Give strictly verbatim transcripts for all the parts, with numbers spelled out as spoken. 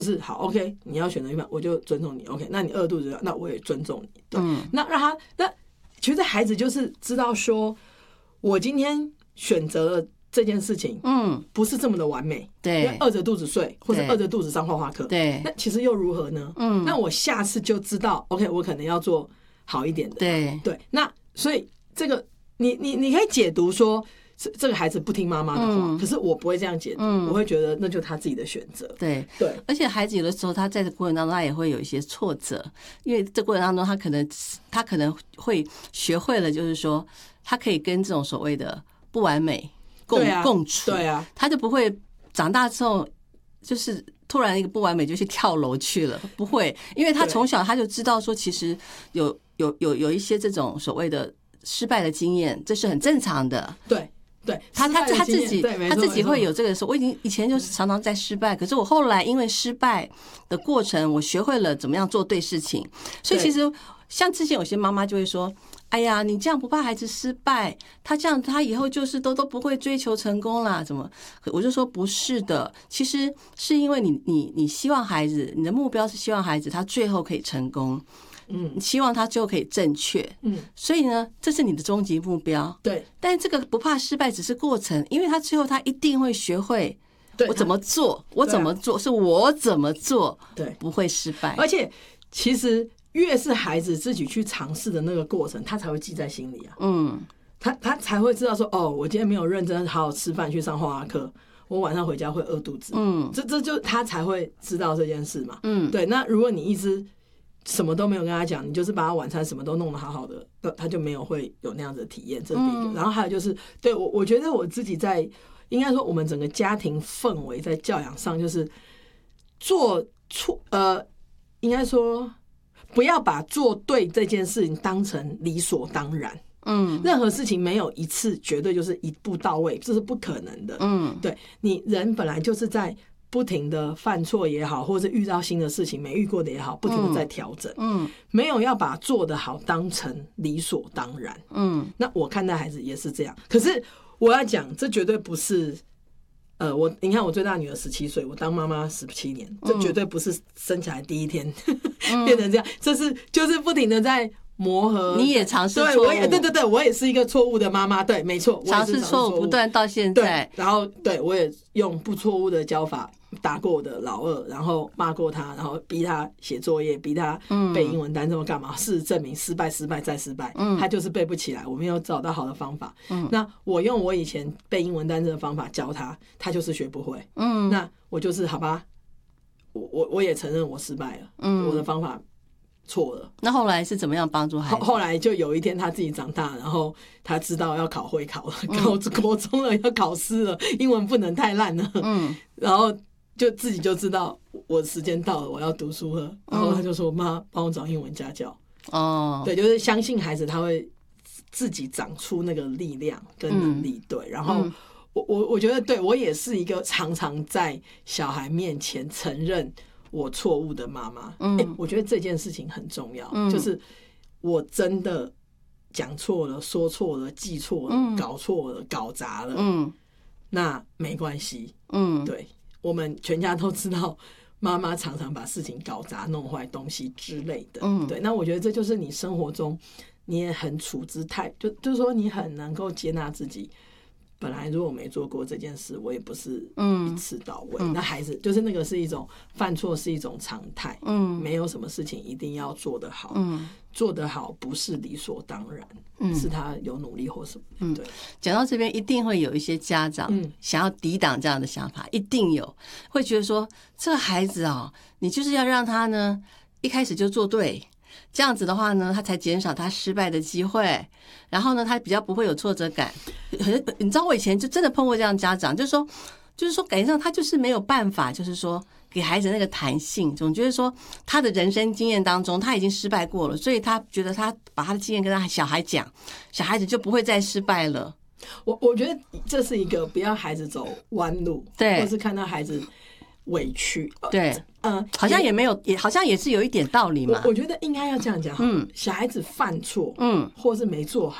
是好 OK， 你要选择一半，我就尊重你 OK， 那你饿肚子，那我也尊重你。对，嗯、那让他那其实孩子就是知道说，我今天选择了这件事情，嗯，不是这么的完美， 对， 因为饿着肚子睡，或者饿着肚子上画画课， 对， 那其实又如何呢？嗯，那我下次就知道 OK， 我可能要做好一点的， 对对。 那所以这个你你你可以解读说。这个孩子不听妈妈的话、嗯，可是我不会这样解读、嗯，我会觉得那就是他自己的选择。 对对， 而且孩子有的时候他在这过程当中，他也会有一些挫折，因为这过程当中他可能他可能会学会了，就是说他可以跟这种所谓的不完美共、啊、共处， 对啊， 他就不会长大之后就是突然一个不完美就去跳楼去了，不会，因为他从小他就知道说，其实有有有有一些这种所谓的失败的经验，这是很正常的。 对。对他他他自己他自己会有这个时候，我已经以前就是常常在失败，可是我后来因为失败的过程，我学会了怎么样做对事情。所以其实像之前有些妈妈就会说：“哎呀，你这样不怕孩子失败？他这样他以后就是都都不会追求成功啦，怎么？”我就说不是的，其实是因为你你你希望孩子，你的目标是希望孩子他最后可以成功。嗯，希望他最后可以正确，嗯，所以呢，这是你的终极目标， 对。 但是这个不怕失败只是过程，因为他最后他一定会学会，我怎么做，我怎么做，是我怎么做， 对， 不会失败。 而且其实越是孩子自己去尝试的那个过程，他才会记在心里啊，嗯，他他才会知道说，哦，我今天没有认真好好吃饭，去上画画课。我晚上回家会饿肚子，嗯，这这就他才会知道这件事嘛，嗯，对。那如果你一直什么都没有跟他讲，你就是把他晚餐什么都弄得好好的，他就没有会有那样子的体验，这是第一个、嗯、然后还有就是对我我觉得我自己在应该说我们整个家庭氛围在教养上，就是做错呃应该说不要把做对这件事情当成理所当然，嗯，任何事情没有一次绝对就是一步到位，这是不可能的，嗯，对，你人本来就是在不停的犯错也好，或者遇到新的事情没遇过的也好，不停的在调整，嗯，没有要把做得好当成理所当然，嗯，那我看待孩子也是这样，可是我要讲，这绝对不是，呃，我你看我最大女儿十七岁，我当妈妈十七年，这绝对不是生起来第一天、嗯、变成这样，这是就是不停的在磨合， 你也尝试错误， 对，我也对对对，我也是一个错误的妈妈，对，没错， 尝试错误不断到现在， 对，然后对我也用不错误的教法打过我的老二，然后骂过他，然后逼他写作业，逼他背英文单词干嘛？事实证明失败，失败再失败，嗯，他就是背不起来。我没有找到好的方法，嗯，那我用我以前背英文单词的方法教他，他就是学不会，嗯，那我就是好吧，我我我也承认我失败了，嗯，我的方法错了。 那后来是怎么样帮助孩子？ 后来就有一天他自己长大，然后他知道要考会考了，考国中了，要考试了，英文不能太烂了，嗯，然后就自己就知道我时间到了，我要读书了，然后他就说：“妈，帮我找英文家教。”哦，对，就是相信孩子他会自己长出那个力量跟能力，对，然后。嗯我我我觉得对我也是一个常常在小孩面前承认我错误的妈妈。嗯、欸，我觉得这件事情很重要，嗯、就是我真的讲错了、说错了、记错了、嗯、搞错了、搞砸了，嗯，那没关系。嗯，对，我们全家都知道，妈妈常常把事情搞砸、弄坏东西之类的。嗯，对，那我觉得这就是你生活中你也很处之泰，就就是说你很能够接纳自己。本来如果没做过这件事，我也不是一次到位。嗯、那孩子就是那个是一种犯错是一种常态，嗯，没有什么事情一定要做得好，嗯，做得好不是理所当然，嗯，是他有努力或什么，嗯，对。 讲到这边，一定会有一些家长想要抵挡这样的想法，一定有会觉得说，这个孩子啊、哦，你就是要让他呢一开始就做对。这样子的话呢，他才减少他失败的机会，然后呢，他比较不会有挫折感。你知道我以前就真的碰过这样的家长，就是说，就是说，感觉上他就是没有办法，就是说给孩子那个弹性，总觉得说他的人生经验当中他已经失败过了，所以他觉得他把他的经验跟他小孩讲，小孩子就不会再失败了。 我我觉得这是一个不要孩子走弯路， 对， 或是看到孩子委屈， 对。嗯，好像也没有，也好像也是有一点道理嘛。 我, 我觉得应该要这样讲，嗯，小孩子犯错，嗯，或是没做好，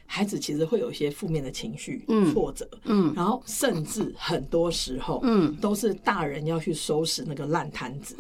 孩子其实会有一些负面的情绪、 嗯挫折， 嗯然后甚至很多时候， 嗯都是大人要去收拾那个烂摊子，